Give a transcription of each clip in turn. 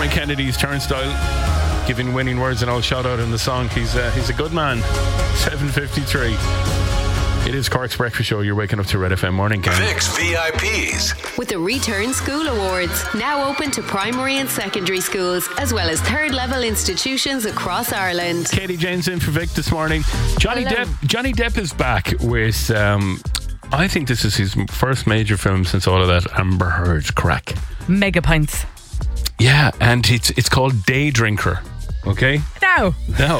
Dermot Kennedy's Turnstile, giving winning words and all shout out in the song. He's a good man. 7:53. It is Cork's Breakfast Show. You're waking up to Red FM Morning Gang. Vix VIPs. With the Return School Awards, now open to primary and secondary schools, as well as third level institutions across Ireland. Katie James in for Vic this morning. Johnny Depp is back with, I think this is his first major film since all of that Amber Heard crack. Mega pints. Yeah, and it's called Day Drinker. Okay? No.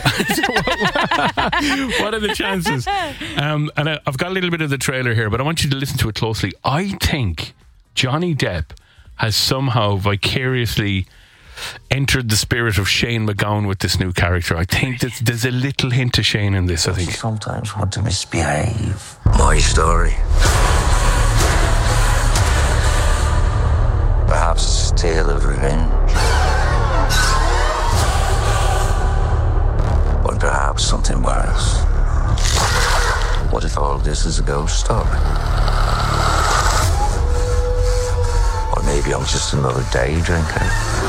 What are the chances? And I've got a little bit of the trailer here, but I want you to listen to it closely. I think Johnny Depp has somehow vicariously entered the spirit of Shane MacGowan with this new character. I think that there's a little hint of Shane in this, I think. Sometimes want to misbehave. My story. Perhaps it's a tale of revenge. Or perhaps something worse. What if all this is a ghost story? Or maybe I'm just another day drinker.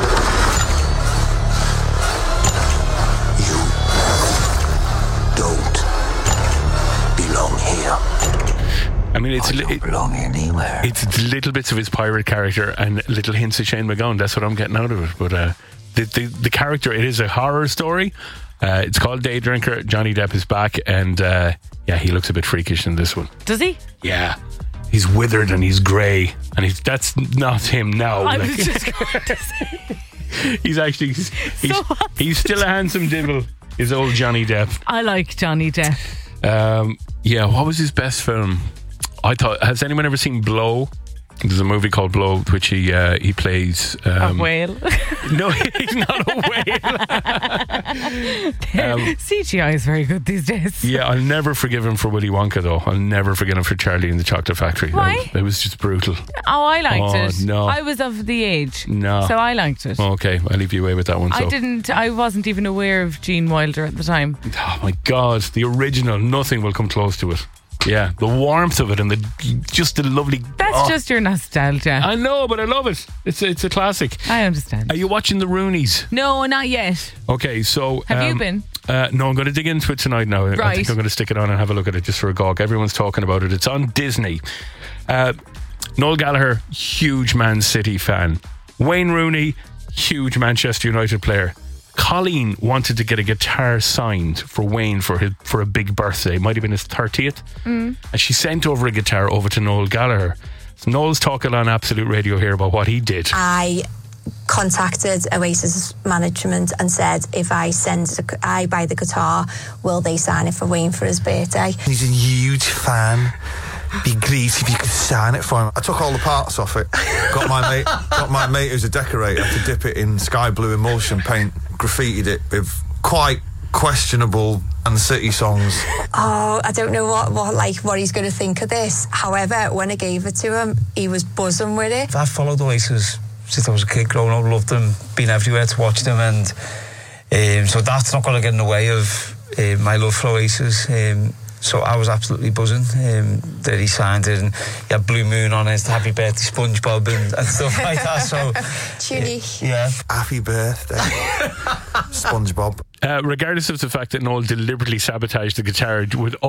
You don't belong here. I mean, I don't belong anywhere. It's little bits of his pirate character and little hints of Shane MacGowan. That's what I'm getting out of it. But the character, it is a horror story. It's called Day Drinker. Johnny Depp is back, and he looks a bit freakish in this one. Does he? Yeah, he's withered and he's grey, and that's not him now. I was just going to say. He's still a handsome divil. Is old Johnny Depp. I like Johnny Depp. What was his best film? I thought. Has anyone ever seen Blow? There's a movie called Blow, which he plays a whale. No, he's not a whale. CGI is very good these days. Yeah, I'll never forgive him for Willy Wonka, though. I'll never forgive him for Charlie and the Chocolate Factory. Why? It was just brutal. Oh, I liked it. No, I was of the age. No, so I liked it. Okay, I'll leave you away with that one. So. I wasn't even aware of Gene Wilder at the time. Oh my God, the original. Nothing will come close to it. Yeah, the warmth of it and the lovely. That's just your nostalgia. I know, but I love it. It's a classic. I understand. Are you watching the Roonies? No, not yet. Okay, so have you been? No, I'm going to dig into it tonight now. Right. I think I'm going to stick it on and have a look at it just for a gawk. Everyone's talking about it. It's on Disney. Noel Gallagher, huge Man City fan. Wayne Rooney, huge Manchester United player. Colleen wanted to get a guitar signed for Wayne for a big birthday. It might have been his 30th. And she sent over a guitar over to Noel Gallagher. So Noel's talking on Absolute Radio here about what he did. I contacted Oasis management and said, if I buy the guitar, will they sign it for Wayne for his birthday? He's a huge fan. Be great if you could sign it for him. I took all the parts off it. Got my mate who's a decorator to dip it in sky blue emulsion paint, graffitied it with quite questionable and city songs. Oh, I don't know what he's going to think of this. However, when I gave it to him, he was buzzing with it. I followed Oasis since I was a kid growing up, loved them, been everywhere to watch them, and so that's not going to get in the way of my love for Oasis. So I was absolutely buzzing that he signed it, and he had Blue Moon on it, Happy Birthday SpongeBob and stuff like that. So Tunique. Yeah. Happy birthday SpongeBob. Regardless of the fact that Noel deliberately sabotaged the guitar with